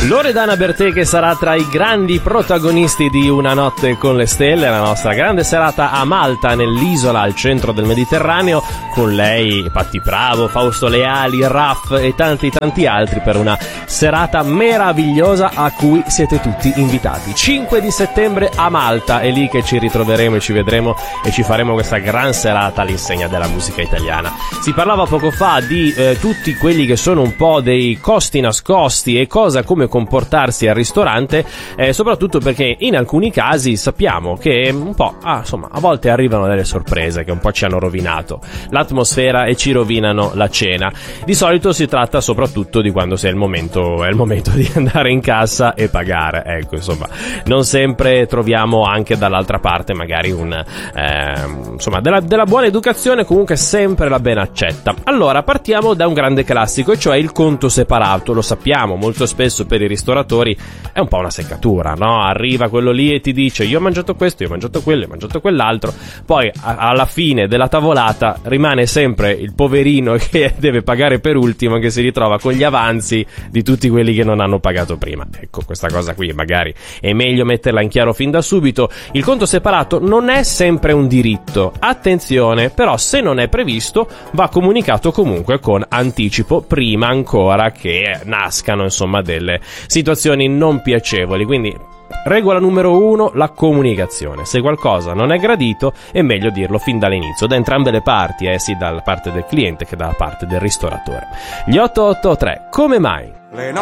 Loredana Bertè, che sarà tra i grandi protagonisti di Una notte con le stelle, la nostra grande serata a Malta, nell'isola al centro del Mediterraneo, con lei, Patti Bravo, Fausto Leali, Raff e tanti altri, per una serata meravigliosa a cui siete tutti invitati. 5 di settembre a Malta, è lì che ci ritroveremo e ci vedremo e ci faremo questa gran serata all'insegna della musica italiana. Si parlava poco fa di tutti quelli che sono un po' dei costi nascosti e cosa come comportarsi al ristorante, soprattutto perché in alcuni casi sappiamo che un po' a volte arrivano delle sorprese che un po' ci hanno rovinato l'atmosfera e ci rovinano la cena. Di solito si tratta soprattutto di quando è il momento di andare in cassa e pagare. Ecco, insomma, non sempre troviamo anche dall'altra parte magari della buona educazione, comunque sempre la ben accetta. Allora partiamo da un grande classico, e cioè il conto separato. Lo sappiamo, molto spesso per i ristoratori è un po' una seccatura, no? Arriva quello lì e ti dice: io ho mangiato questo, io ho mangiato quello, io ho mangiato quell'altro. Poi alla fine della tavolata rimane sempre il poverino che deve pagare per ultimo, che si ritrova con gli avanzi di tutti quelli che non hanno pagato prima. Ecco, questa cosa qui magari è meglio metterla in chiaro fin da subito. Il conto separato non è sempre un diritto, attenzione, però se non è previsto va comunicato comunque con anticipo, prima ancora che nascano insomma delle situazioni non piacevoli. Quindi regola numero 1, la comunicazione. Se qualcosa non è gradito è meglio dirlo fin dall'inizio, da entrambe le parti, sia dalla parte del cliente che dalla parte del ristoratore. Gli 883, come mai?